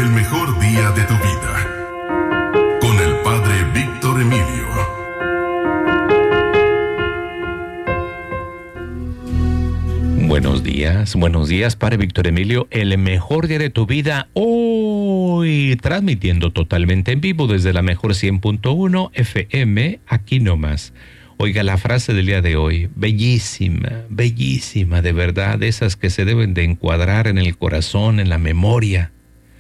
el mejor día de tu vida. Con el Padre Víctor Emilio. Buenos días, Padre Víctor Emilio, el mejor día de tu vida, hoy transmitiendo totalmente en vivo desde la mejor 100.1 FM, aquí nomás. Oiga, la frase del día de hoy, bellísima, bellísima, de verdad, esas que se deben de encuadrar en el corazón, en la memoria.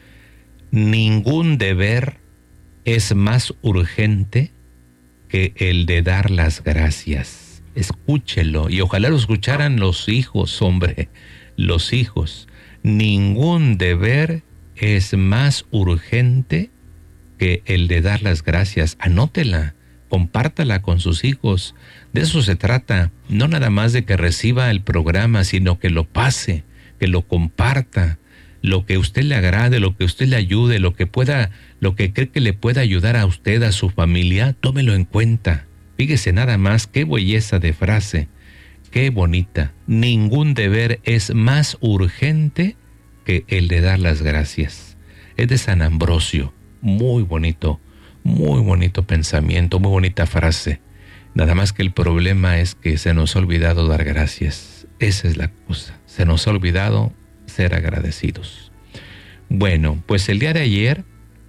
Ningún deber es más urgente que el de dar las gracias. Escúchelo, y ojalá lo escucharan los hijos, hombre, los hijos. Ningún deber es más urgente que el de dar las gracias. Anótela, compártala con sus hijos. De eso se trata, no nada más de que reciba el programa, sino que lo pase, que lo comparta, lo que a usted le agrade, lo que a usted le ayude, lo que cree que le pueda ayudar a usted, a su familia, tómelo en cuenta. Fíjese nada más, qué belleza de frase, qué bonita. Ningún deber es más urgente que el de dar las gracias. Es de San Ambrosio, muy bonito pensamiento, muy bonita frase. Nada más que el problema es que se nos ha olvidado dar gracias. Esa es la cosa, se nos ha olvidado ser agradecidos. Bueno, pues el día de ayer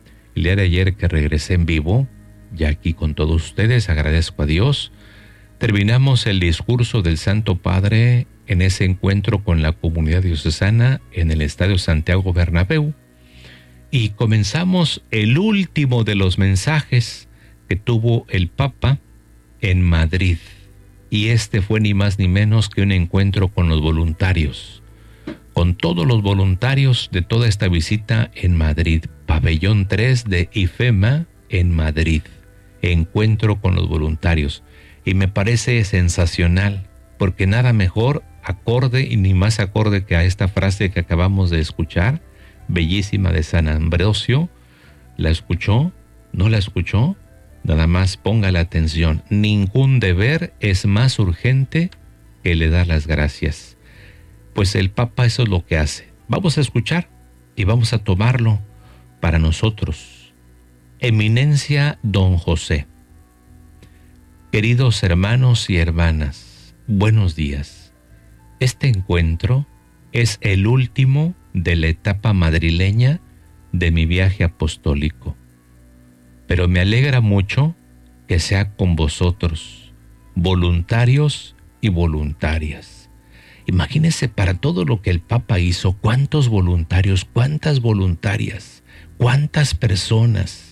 que regresé en vivo, ya aquí con todos ustedes, agradezco a Dios. Terminamos el discurso del Santo Padre en ese encuentro con la comunidad diocesana en el Estadio Santiago Bernabéu. Y comenzamos el último de los mensajes que tuvo el Papa en Madrid. Y este fue ni más ni menos que un encuentro con los voluntarios, con todos los voluntarios de toda esta visita en Madrid. Pabellón 3 de IFEMA en Madrid. Encuentro con los voluntarios. Y me parece sensacional, porque nada mejor acorde y ni más acorde que a esta frase que acabamos de escuchar, bellísima de San Ambrosio. ¿La escuchó? ¿No la escuchó? Nada más ponga la atención. Ningún deber es más urgente que le dar las gracias. Pues el Papa eso es lo que hace. Vamos a escuchar y vamos a tomarlo para nosotros. Eminencia Don José. Queridos hermanos y hermanas, buenos días. Este encuentro es el último de la etapa madrileña de mi viaje apostólico. Pero me alegra mucho que sea con vosotros, voluntarios y voluntarias. Imagínense para todo lo que el Papa hizo, cuántos voluntarios, cuántas voluntarias, cuántas personas.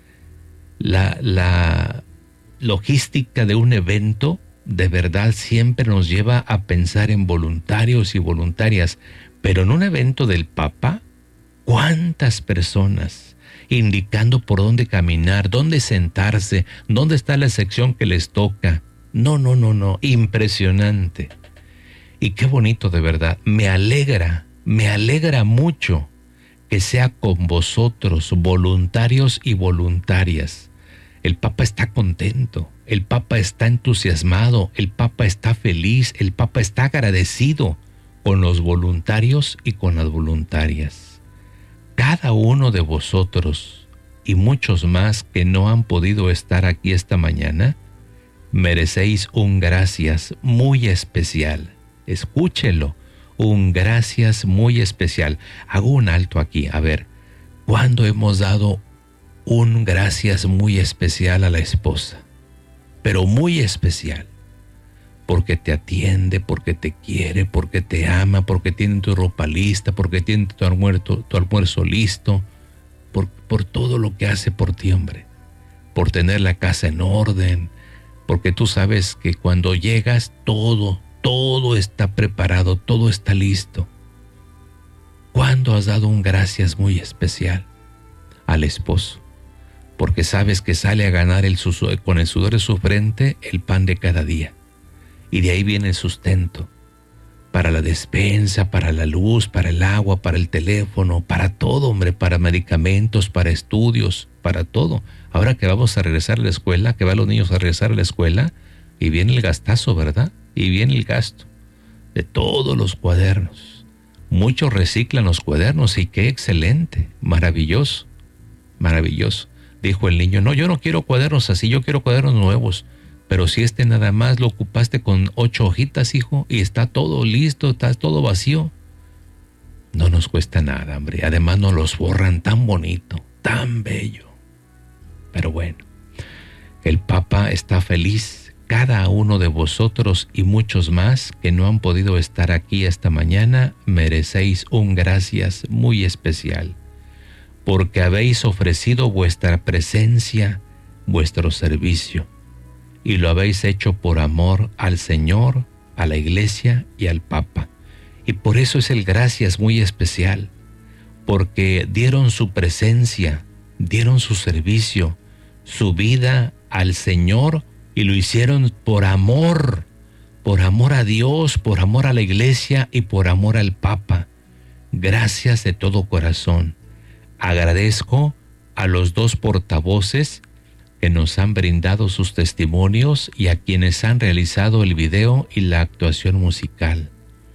La logística de un evento de verdad siempre nos lleva a pensar en voluntarios y voluntarias, pero en un evento del Papa, ¿cuántas personas indicando por dónde caminar, dónde sentarse, dónde está la sección que les toca? No, impresionante. Y qué bonito de verdad, me alegra mucho que sea con vosotros, voluntarios y voluntarias. El Papa está contento, el Papa está entusiasmado, el Papa está feliz, el Papa está agradecido con los voluntarios y con las voluntarias. Cada uno de vosotros y muchos más que no han podido estar aquí esta mañana, merecéis un gracias muy especial. Escúchelo, un gracias muy especial. Hago un alto aquí, a ver, ¿cuándo hemos dado un gracias muy especial a la esposa? Pero muy especial, porque te atiende, porque te quiere, porque te ama, porque tiene tu ropa lista, porque tiene tu almuerzo listo, por todo lo que hace por ti, hombre, por tener la casa en orden, porque tú sabes que cuando llegas todo está preparado, todo está listo. ¿Cuándo has dado un gracias muy especial al esposo? Porque sabes que sale a ganar con el sudor de su frente el pan de cada día. Y de ahí viene el sustento para la despensa, para la luz, para el agua, para el teléfono, para todo, hombre, para medicamentos, para estudios, para todo. Ahora que vamos a regresar a la escuela, que van los niños a regresar a la escuela, y viene el gastazo, ¿verdad? Y viene el gasto de todos los cuadernos. Muchos reciclan los cuadernos y qué excelente, maravilloso, maravilloso. Dijo el niño, no, yo no quiero cuadernos así, yo quiero cuadernos nuevos. Pero si nada más lo ocupaste con 8 hojitas, hijo, y está todo listo, está todo vacío. No nos cuesta nada, hombre. Además nos los borran tan bonito, tan bello. Pero bueno, el Papa está feliz. Cada uno de vosotros y muchos más que no han podido estar aquí esta mañana, merecéis un gracias muy especial, porque habéis ofrecido vuestra presencia, vuestro servicio, y lo habéis hecho por amor al Señor, a la Iglesia y al Papa. Y por eso es el gracias muy especial, porque dieron su presencia, dieron su servicio, su vida al Señor, y lo hicieron por amor a Dios, por amor a la Iglesia y por amor al Papa. Gracias de todo corazón. Agradezco a los 2 portavoces que nos han brindado sus testimonios y a quienes han realizado el video y la actuación musical.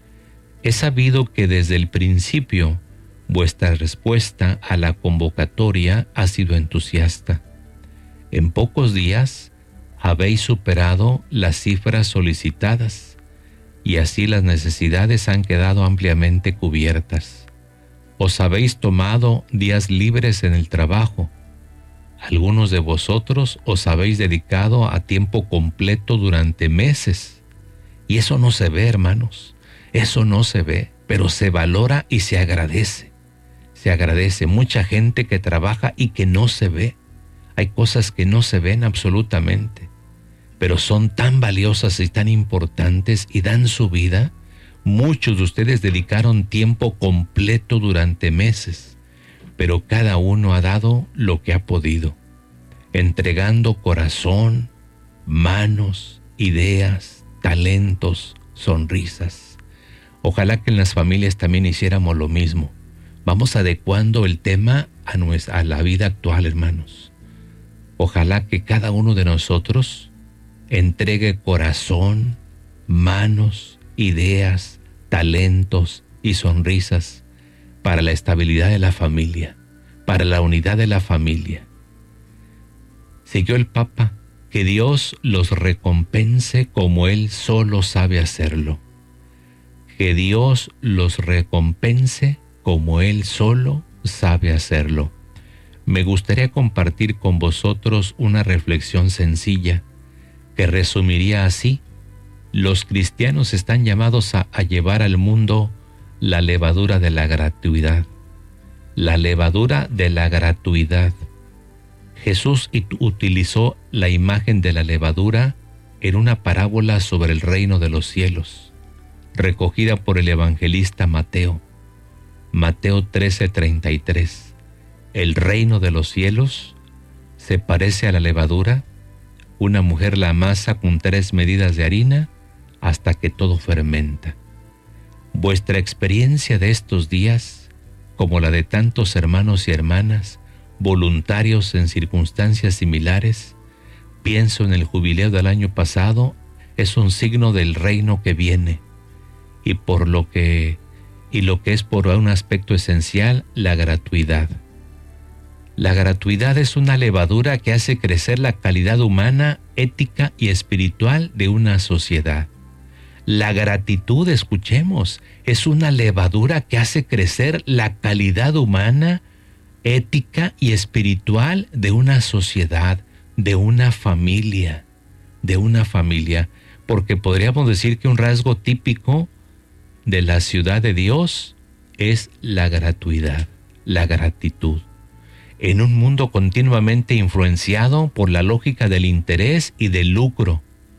He sabido que desde el principio vuestra respuesta a la convocatoria ha sido entusiasta. En pocos días habéis superado las cifras solicitadas y así las necesidades han quedado ampliamente cubiertas. Os habéis tomado días libres en el trabajo. Algunos de vosotros os habéis dedicado a tiempo completo durante meses. Y eso no se ve, hermanos. Eso no se ve, pero se valora y se agradece. Se agradece. Mucha gente que trabaja y que no se ve. Hay cosas que no se ven absolutamente, pero son tan valiosas y tan importantes y dan su vida. Muchos de ustedes dedicaron tiempo completo durante meses, pero cada uno ha dado lo que ha podido, entregando corazón, manos, ideas, talentos, sonrisas. Ojalá que en las familias también hiciéramos lo mismo. Vamos adecuando el tema a la vida actual, hermanos. Ojalá que cada uno de nosotros entregue corazón, manos, ideas, talentos y sonrisas para la estabilidad de la familia, para la unidad de la familia. Siguió el Papa, que Dios los recompense como Él solo sabe hacerlo. Que Dios los recompense como Él solo sabe hacerlo. Me gustaría compartir con vosotros una reflexión sencilla que resumiría así: los cristianos están llamados a llevar al mundo la levadura de la gratuidad. La levadura de la gratuidad. Jesús utilizó la imagen de la levadura en una parábola sobre el reino de los cielos, recogida por el evangelista Mateo. Mateo 13:33. El reino de los cielos se parece a la levadura. Una mujer la amasa con 3 medidas de harina hasta que todo fermenta. Vuestra experiencia de estos días, como la de tantos hermanos y hermanas voluntarios en circunstancias similares, pienso en el jubileo del año pasado, es un signo del reino que viene, y lo que es por un aspecto esencial, la gratuidad. La gratuidad es una levadura que hace crecer la calidad humana, ética y espiritual de una sociedad. La gratitud, escuchemos, es una levadura que hace crecer la calidad humana, ética y espiritual de una sociedad, de una familia, porque podríamos decir que un rasgo típico de la ciudad de Dios es la gratuidad, la gratitud. En un mundo continuamente influenciado por la lógica del interés y del lucro.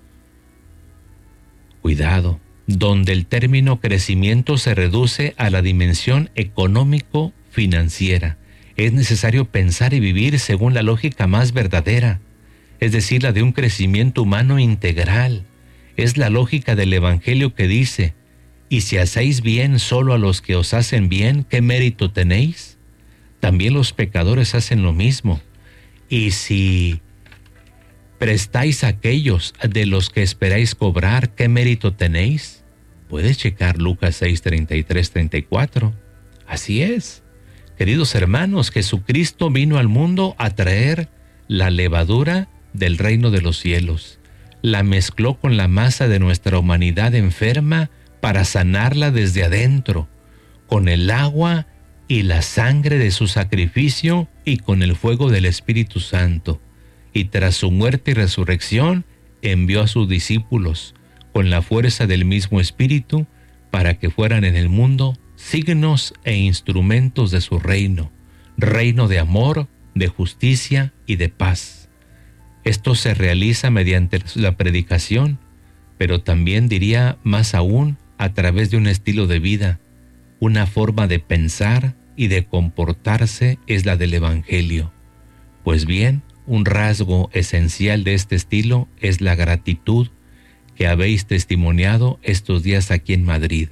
Cuidado, donde el término crecimiento se reduce a la dimensión económico-financiera. Es necesario pensar y vivir según la lógica más verdadera, es decir, la de un crecimiento humano integral. Es la lógica del Evangelio que dice: y si hacéis bien solo a los que os hacen bien, ¿qué mérito tenéis? También los pecadores hacen lo mismo. Y si prestáis a aquellos de los que esperáis cobrar, ¿qué mérito tenéis? puedes checar Lucas 6, 33, 34. Así es. Queridos hermanos, Jesucristo vino al mundo a traer la levadura del reino de los cielos. La mezcló con la masa de nuestra humanidad enferma para sanarla desde adentro, con el agua y la sangre de su sacrificio y con el fuego del Espíritu Santo. Y tras su muerte y resurrección, envió a sus discípulos con la fuerza del mismo Espíritu para que fueran en el mundo signos e instrumentos de su reino, reino de amor, de justicia y de paz. Esto se realiza mediante la predicación, pero también diría más aún a través de un estilo de vida. Una forma de pensar y de comportarse es la del Evangelio. Pues bien, un rasgo esencial de este estilo es la gratitud que habéis testimoniado estos días aquí en Madrid.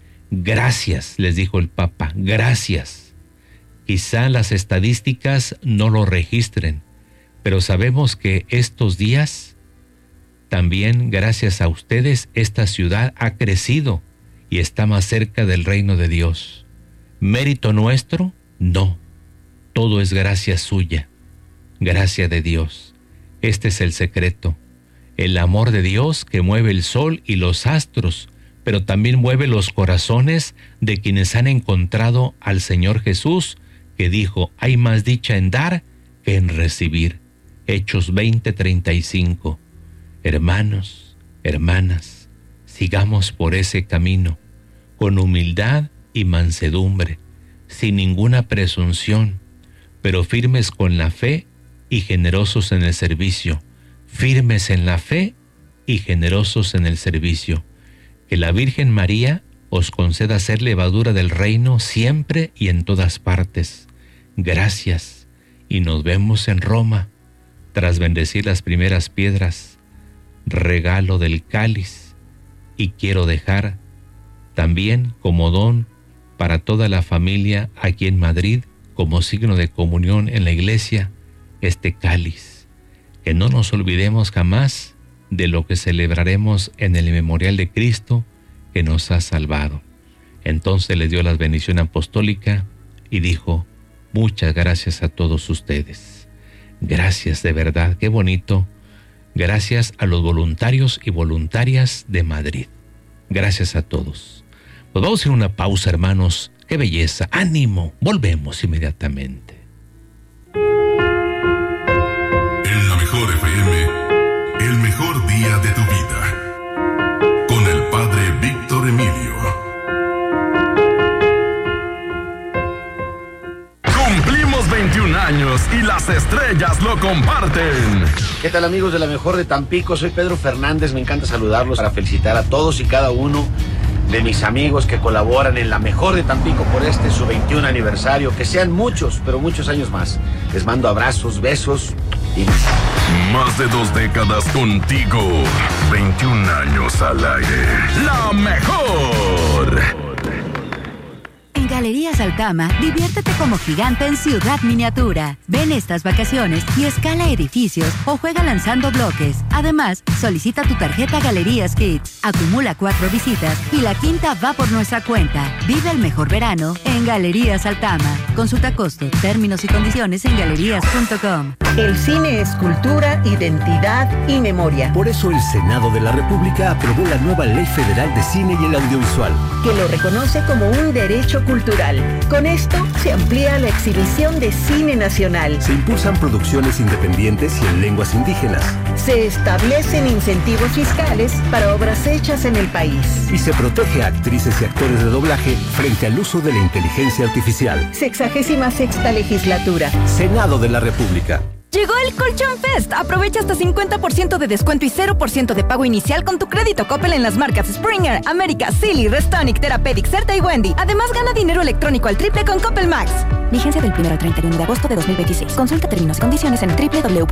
Gracias, les dijo el Papa, gracias. Quizá las estadísticas no lo registren, pero sabemos que estos días, también gracias a ustedes, esta ciudad ha crecido y está más cerca del reino de Dios. ¿Mérito nuestro? No. Todo es gracia suya, gracia de Dios. Este es el secreto. El amor de Dios que mueve el sol y los astros, pero también mueve los corazones de quienes han encontrado al Señor Jesús, que dijo, hay más dicha en dar que en recibir. Hechos 20:35. Hermanos, hermanas, sigamos por ese camino, con humildad y mansedumbre, sin ninguna presunción, pero firmes con la fe y generosos en el servicio. Firmes en la fe y generosos en el servicio. Que la Virgen María os conceda ser levadura del reino siempre y en todas partes. Gracias, y nos vemos en Roma, tras bendecir las primeras piedras, regalo del cáliz, y quiero dejar también como don para toda la familia aquí en Madrid, como signo de comunión en la iglesia, este cáliz. Que no nos olvidemos jamás de lo que celebraremos en el memorial de Cristo que nos ha salvado. Entonces le dio la bendición apostólica y dijo, muchas gracias a todos ustedes. Gracias de verdad, qué bonito. Gracias a los voluntarios y voluntarias de Madrid. Gracias a todos. Pues vamos a hacer una pausa, hermanos. Qué belleza, ánimo. Volvemos inmediatamente. FM, el mejor día de tu vida, con el Padre Víctor Emilio. Cumplimos 21 años y las estrellas lo comparten. ¿Qué tal, amigos de la mejor de Tampico? Soy Pedro Fernández, me encanta saludarlos para felicitar a todos y cada uno de mis amigos que colaboran en la mejor de Tampico por su 21 aniversario. Que sean muchos, pero muchos años más. Les mando abrazos, besos y más de 2 décadas contigo. 21 años al aire. La mejor. En Galerías Altama, diviértete como gigante en Ciudad Miniatura. Ven estas vacaciones y escala edificios o juega lanzando bloques. Además, solicita tu tarjeta Galerías Kids. Acumula 4 visitas y la quinta va por nuestra cuenta. Vive el mejor verano en Galerías Altama. Consulta costo, términos y condiciones en galerías.com. El cine es cultura, identidad y memoria. Por eso el Senado de la República aprobó la nueva Ley Federal de Cine y el Audiovisual, que lo reconoce como un derecho cultural. Con esto se amplía la exhibición de cine nacional. Se impulsan producciones independientes y en lenguas indígenas. Se establecen incentivos fiscales para obras hechas en el país. Y se protege a actrices y actores de doblaje frente al uso de la inteligencia artificial. 66ª legislatura. Senado de la República. Llegó el Colchón Fest. Aprovecha hasta 50% de descuento y 0% de pago inicial con tu crédito Coppel en las marcas Springer, América, Silly, Restonic, Therapeutic, Certa y Wendy. Además, gana dinero electrónico al triple con Coppel Max. Vigencia del 1 al 31 de agosto de 2026. Consulta términos y condiciones en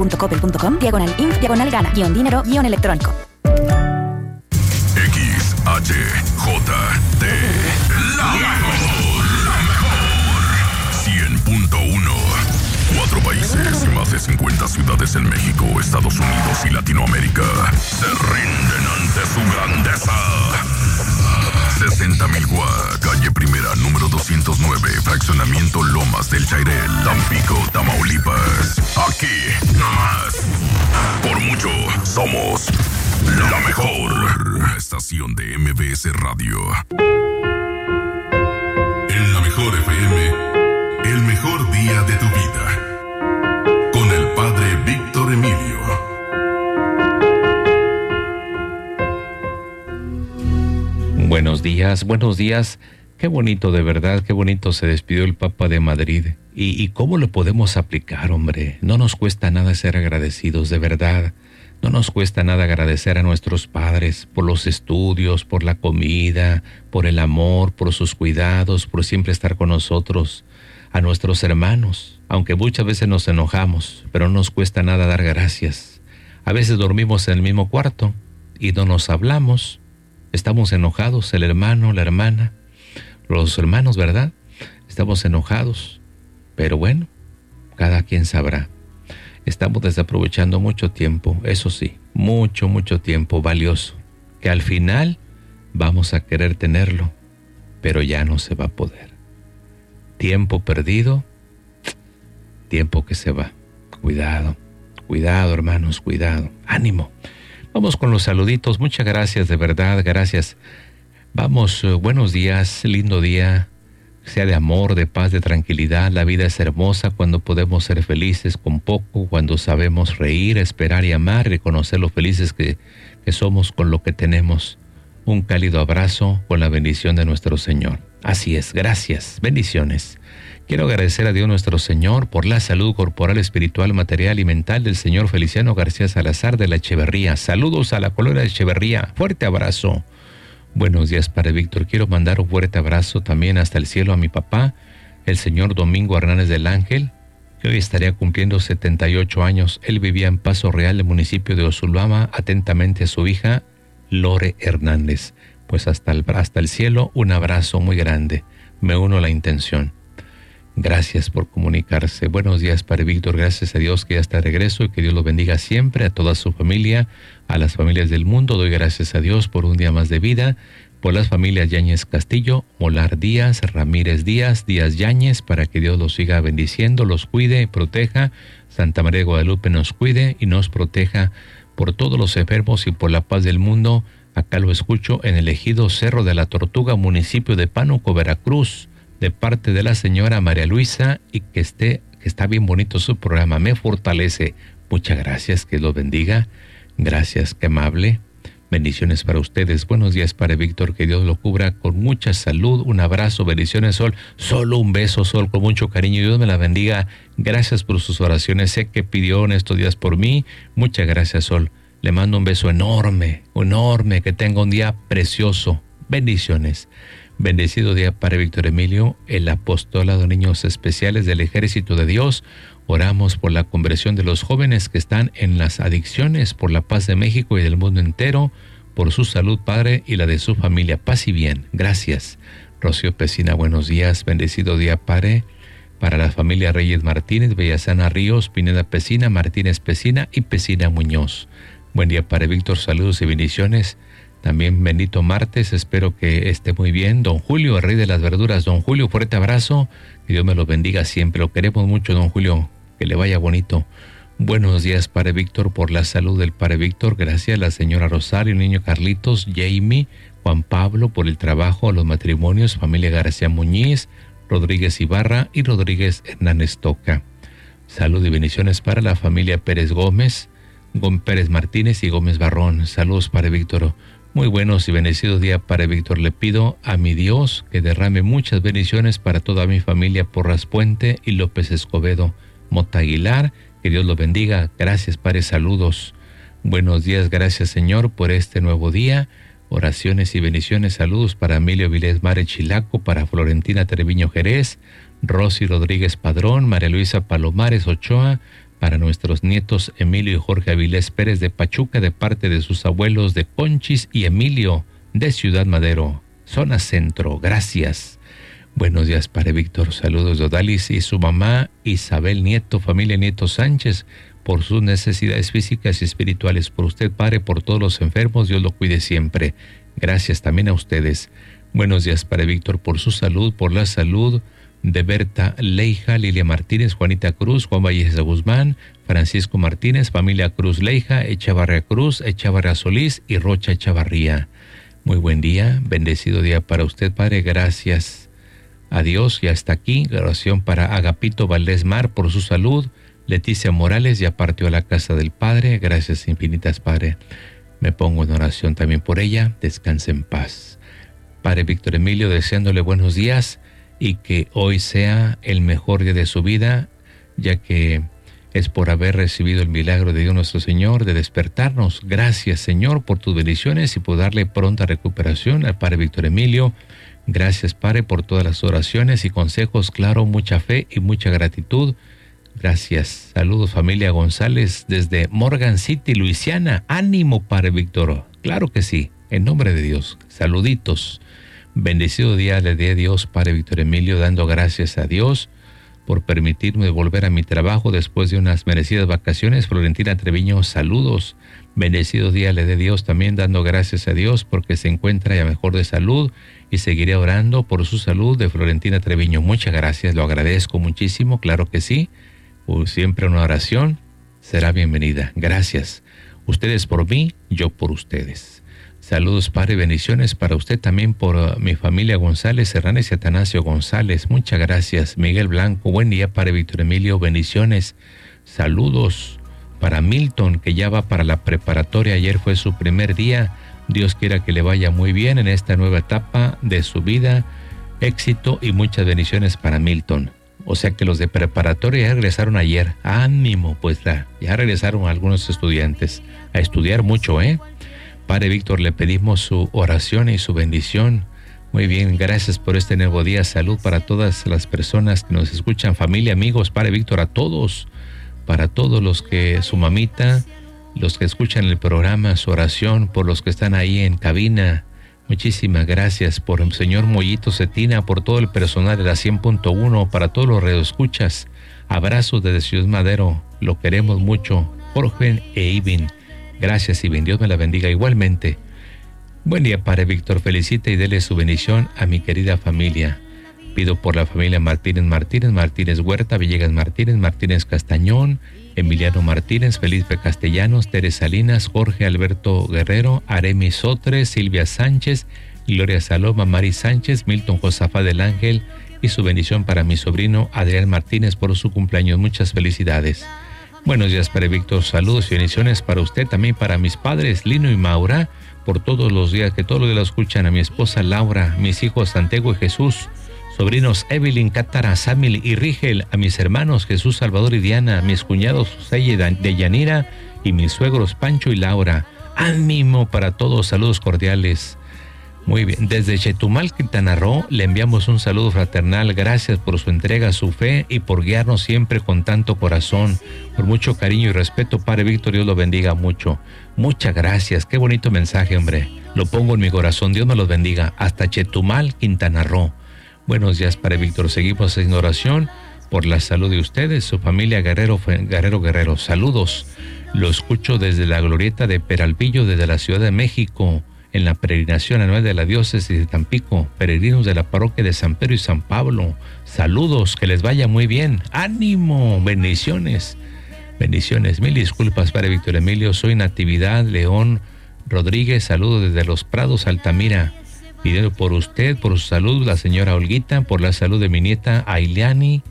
www.coppel.com/in-dinero-electrónico. XHJT, la mejor, 100.1. 4 países y más de 50 ciudades en México, Estados Unidos y Latinoamérica se rinden ante su grandeza. 60,000 watts. Calle Primera, número 209. Fraccionamiento Lomas del Chairel, Tampico, Tamaulipas. Aquí, nomás. Por mucho, somos la mejor estación de MBS Radio. En la mejor FM, el mejor día de tu vida. Con el padre Víctor Emilio. Buenos días. Qué bonito, de verdad, qué bonito se despidió el Papa de Madrid. ¿Y cómo lo podemos aplicar, hombre? No nos cuesta nada ser agradecidos, de verdad. No nos cuesta nada agradecer a nuestros padres por los estudios, por la comida, por el amor, por sus cuidados, por siempre estar con nosotros. A nuestros hermanos, aunque muchas veces nos enojamos, pero no nos cuesta nada dar gracias. A veces dormimos en el mismo cuarto y no nos hablamos. Estamos enojados, el hermano, la hermana, los hermanos, ¿verdad? Estamos enojados, pero bueno, cada quien sabrá. Estamos desaprovechando mucho tiempo, eso sí, mucho tiempo valioso, que al final vamos a querer tenerlo, pero ya no se va a poder. Tiempo perdido, tiempo que se va. Cuidado, hermanos, cuidado, ánimo. Vamos con los saluditos. Muchas gracias, de verdad, gracias. Vamos, buenos días, lindo día. Sea de amor, de paz, de tranquilidad. La vida es hermosa cuando podemos ser felices con poco, cuando sabemos reír, esperar y amar, reconocer lo felices que somos con lo que tenemos. Un cálido abrazo con la bendición de nuestro Señor. Así es, gracias, bendiciones. Quiero agradecer a Dios nuestro Señor por la salud corporal, espiritual, material y mental del señor Feliciano García Salazar de la Echeverría. Saludos a la colonia de Echeverría. Fuerte abrazo. Buenos días, Padre Víctor. Quiero mandar un fuerte abrazo también hasta el cielo a mi papá, el señor Domingo Hernández del Ángel, que hoy estaría cumpliendo 78 años. Él vivía en Paso Real, del municipio de Osulama. Atentamente a su hija, Lore Hernández. Pues hasta el cielo, un abrazo muy grande. Me uno a la intención. Gracias por comunicarse. Buenos días, Padre Víctor. Gracias a Dios que ya está de regreso y que Dios lo bendiga siempre, a toda su familia, a las familias del mundo. Doy gracias a Dios por un día más de vida, por las familias Yáñez Castillo, Molar Díaz, Ramírez Díaz, Díaz Yáñez, para que Dios los siga bendiciendo, los cuide y proteja. Santa María de Guadalupe nos cuide y nos proteja por todos los enfermos y por la paz del mundo. Acá lo escucho en el ejido Cerro de la Tortuga, municipio de Pánuco, Veracruz, de parte de la señora María Luisa, y que está bien bonito su programa, me fortalece. Muchas gracias, que lo bendiga. Gracias, qué amable. Bendiciones para ustedes. Buenos días, Padre Víctor, que Dios lo cubra con mucha salud. Un abrazo, bendiciones, Sol. Solo un beso, Sol, con mucho cariño. Dios me la bendiga. Gracias por sus oraciones. Sé que pidió en estos días por mí. Muchas gracias, Sol. Le mando un beso enorme, que tenga un día precioso. Bendiciones. Bendecido día, Padre Víctor Emilio, el apostolado de niños especiales del Ejército de Dios. Oramos por la conversión de los jóvenes que están en las adicciones, por la paz de México y del mundo entero, por su salud, Padre, y la de su familia. Paz y bien. Gracias. Rocío Pesina, buenos días. Bendecido día, Padre, para la familia Reyes Martínez, Bellasana Ríos, Pineda Pesina, Martínez Pesina y Pesina Muñoz. Buen día, Padre Víctor. Saludos y bendiciones. También bendito martes, espero que esté muy bien. Don Julio, el rey de las verduras. Don Julio, fuerte abrazo, que Dios me lo bendiga siempre. Lo queremos mucho, don Julio, que le vaya bonito. Buenos días, Padre Víctor, por la salud del Padre Víctor. Gracias a la señora Rosario, niño Carlitos, Jamie, Juan Pablo, por el trabajo, los matrimonios, familia García Muñiz, Rodríguez Ibarra y Rodríguez Hernández Toca. Salud y bendiciones para la familia Pérez Gómez, Pérez Martínez y Gómez Barrón. Saludos, Padre Víctor. Muy buenos y bendecidos días, Padre Víctor. Le pido a mi Dios que derrame muchas bendiciones para toda mi familia Porras Puente y López Escobedo, Mota Aguilar. Que Dios lo bendiga. Gracias, Padre. Saludos. Buenos días. Gracias, Señor, por este nuevo día. Oraciones y bendiciones. Saludos para Emilio Vilés Mare Chilaco, para Florentina Treviño Jerez, Rosy Rodríguez Padrón, María Luisa Palomares Ochoa, para nuestros nietos Emilio y Jorge Avilés Pérez de Pachuca, de parte de sus abuelos de Conchis y Emilio de Ciudad Madero, zona centro. Gracias. Buenos días, Padre Víctor. Saludos de Odalis y su mamá Isabel Nieto, familia Nieto Sánchez, por sus necesidades físicas y espirituales. Por usted, Padre, por todos los enfermos, Dios lo cuide siempre. Gracias también a ustedes. Buenos días, Padre Víctor, por su salud, por la salud de Berta Leija, Lilia Martínez, Juanita Cruz, Juan Valles de Guzmán, Francisco Martínez, familia Cruz Leija, Echavarría Cruz, Echavarría Solís y Rocha Echavarría. Muy buen día, bendecido día para usted, Padre. Gracias a Dios y hasta aquí. Oración para Agapito Valdés Mar por su salud. Leticia Morales ya partió a la casa del Padre. Gracias infinitas, Padre. Me pongo en oración también por ella. Descanse en paz. Padre Víctor Emilio, deseándole buenos días y que hoy sea el mejor día de su vida, ya que es por haber recibido el milagro de Dios nuestro Señor de despertarnos. Gracias, Señor, por tus bendiciones y por darle pronta recuperación al Padre Víctor Emilio. Gracias, Padre, por todas las oraciones y consejos. Claro, mucha fe y mucha gratitud. Gracias. Saludos, familia González, desde Morgan City, Luisiana. Ánimo, Padre Víctor. Claro que sí, en nombre de Dios. Saluditos. Bendecido día le dé a Dios, Padre Víctor Emilio, dando gracias a Dios por permitirme volver a mi trabajo después de unas merecidas vacaciones. Florentina Treviño, saludos. Bendecido día le dé a Dios, también dando gracias a Dios porque se encuentra ya mejor de salud y seguiré orando por su salud, de Florentina Treviño. Muchas gracias, lo agradezco muchísimo, claro que sí. Siempre una oración será bienvenida. Gracias. Ustedes por mí, yo por ustedes. Saludos, Padre, bendiciones para usted también, por mi familia González, Hernández y Atanasio González. Muchas gracias. Miguel Blanco, buen día, Padre Víctor Emilio, bendiciones. Saludos para Milton, que ya va para la preparatoria. Ayer fue su primer día. Dios quiera que le vaya muy bien en esta nueva etapa de su vida. Éxito y muchas bendiciones para Milton. O sea que los de preparatoria ya regresaron ayer. Ánimo, pues ya regresaron algunos estudiantes. A estudiar mucho, ¿eh? Padre Víctor, le pedimos su oración y su bendición. Muy bien, gracias por este nuevo día. Salud para todas las personas que nos escuchan, familia, amigos, Padre Víctor, a todos, para todos los que, su mamita, los que escuchan el programa, su oración, por los que están ahí en cabina. Muchísimas gracias por el señor Mollito Cetina, por todo el personal de la 100.1, para todos los radioescuchas. Abrazos desde Ciudad Madero, lo queremos mucho. Jorge e Ivin. Gracias y bien, Dios me la bendiga igualmente. Buen día, Padre Víctor, felicita y dele su bendición a mi querida familia. Pido por la familia Martínez, Martínez Huerta, Villegas Martínez Castañón, Emiliano Martínez, Felipe Castellanos, Teresa Salinas, Jorge Alberto Guerrero, Aremi Sotres, Silvia Sánchez, Gloria Saloma, Mari Sánchez, Milton Josafá del Ángel y su bendición para mi sobrino Adrián Martínez por su cumpleaños. Muchas felicidades. Buenos días, Padre Víctor, saludos y bendiciones para usted, también para mis padres Lino y Maura, por todos los días que todos los días lo escuchan, a mi esposa Laura, mis hijos Santiago y Jesús, sobrinos Evelyn, Cátara, Samil y Rigel, a mis hermanos Jesús, Salvador y Diana, mis cuñados José y Deyanira y mis suegros Pancho y Laura. Ánimo para todos, saludos cordiales. Muy bien, desde Chetumal, Quintana Roo, le enviamos un saludo fraternal. Gracias por su entrega, su fe y por guiarnos siempre con tanto corazón, por mucho cariño y respeto. Padre Víctor, Dios lo bendiga mucho. Muchas gracias, qué bonito mensaje, hombre. Lo pongo en mi corazón, Dios me los bendiga. Hasta Chetumal, Quintana Roo. Buenos días, Padre Víctor, seguimos en oración por la salud de ustedes, su familia Guerrero. Saludos, lo escucho desde la glorieta de Peralvillo, desde la Ciudad de México, en la peregrinación anual de la diócesis de Tampico, peregrinos de la parroquia de San Pedro y San Pablo. Saludos, que les vaya muy bien. ¡Ánimo! Bendiciones. Bendiciones. Mil disculpas, Padre Víctor Emilio. Soy Natividad León Rodríguez. Saludos desde Los Prados, Altamira. Pido por usted, por su salud, la señora Olguita, por la salud de mi nieta Ailani,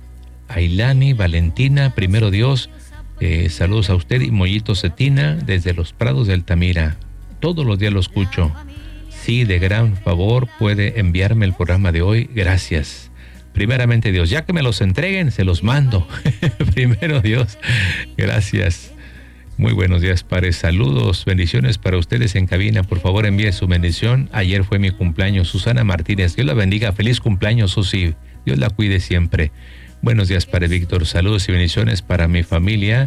Valentina, primero Dios. Saludos a usted y Mollito Cetina desde Los Prados de Altamira. Todos los días lo escucho. Sí, de gran favor puede enviarme el programa de hoy. Gracias. Primeramente Dios, ya que me los entreguen, se los mando. Primero Dios. Gracias. Muy buenos días, Padre. Saludos, bendiciones para ustedes en cabina. Por favor, envíe su bendición. Ayer fue mi cumpleaños. Susana Martínez, Dios la bendiga. Feliz cumpleaños, Susi. Dios la cuide siempre. Buenos días, Padre Víctor. Saludos y bendiciones para mi familia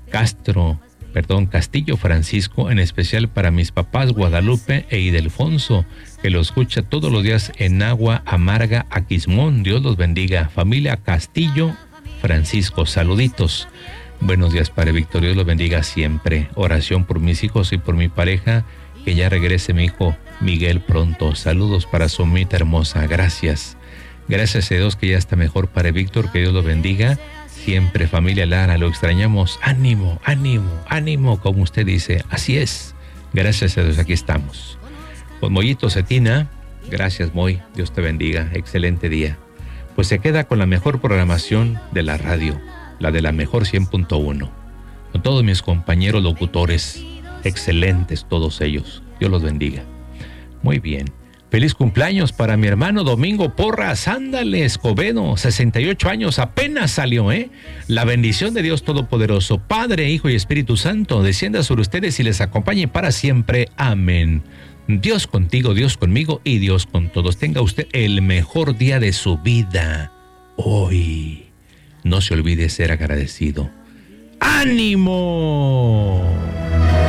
Castillo Francisco, en especial para mis papás Guadalupe e Idelfonso, que lo escucha todos los días en Agua Amarga, Aquismón. Dios los bendiga. Familia Castillo Francisco, saluditos. Buenos días, Padre Víctor, Dios los bendiga siempre. Oración por mis hijos y por mi pareja que ya regrese mi hijo Miguel pronto. Saludos para su mamita hermosa. Gracias. Gracias a Dios que ya está mejor, Padre Víctor. Que Dios lo bendiga. Siempre, familia Lara, lo extrañamos. Ánimo, ánimo, ánimo, como usted dice. Así es. Gracias a Dios, aquí estamos. Con Mollito Cetina. Gracias, Moy. Dios te bendiga. Excelente día. Pues se queda con la mejor programación de la radio, la de la mejor 100.1. Con todos mis compañeros locutores, excelentes todos ellos. Dios los bendiga. Muy bien. Feliz cumpleaños para mi hermano Domingo Porras. Ándale, Escobedo, 68 años, apenas salió, ¿eh? La bendición de Dios Todopoderoso, Padre, Hijo y Espíritu Santo, descienda sobre ustedes y les acompañe para siempre. Amén. Dios contigo, Dios conmigo y Dios con todos. Tenga usted el mejor día de su vida hoy. No se olvide ser agradecido. ¡Ánimo!